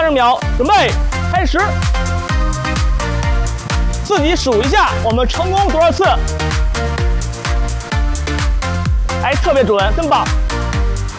30秒，准备，开始。自己数一下，我们成功多少次？哎，特别准，真棒！